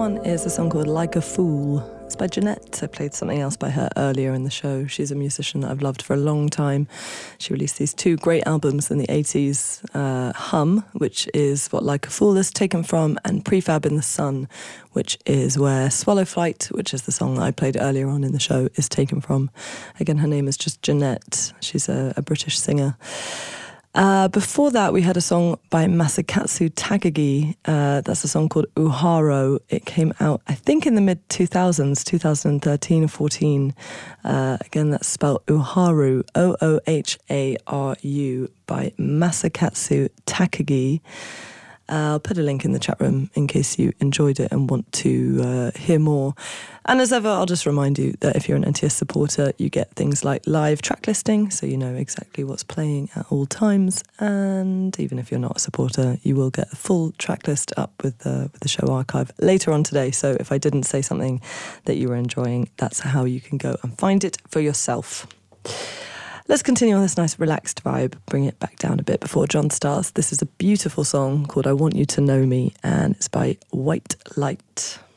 one is a song called Like a Fool. It's by Jeanette. I played something else by her earlier in the show. She's a musician that I've loved for a long time. She released these two great albums in the 80s, Hum, which is what Like a Fool is taken from, and Prefab in the Sun, which is where Swallow Flight, which is the song that I played earlier on in the show, is taken from. Again, her name is just Jeanette. She's a British singer. Before that, we had a song by Masakatsu Takagi. That's a song called Uharo. It came out, I think, in the mid-2000s, 2013 or 14. Again, that's spelled Uharu, Ooharu, by Masakatsu Takagi. I'll put a link in the chat room in case you enjoyed it and want to hear more. And as ever, I'll just remind you that if you're an NTS supporter, you get things like live track listing, so you know exactly what's playing at all times. And even if you're not a supporter, you will get a full track list up with the show archive later on today. So if I didn't say something that you were enjoying, that's how you can go and find it for yourself. Let's continue on this nice relaxed vibe, bring it back down a bit before John starts. This is a beautiful song called I Want You to Know Me, and it's by White Light.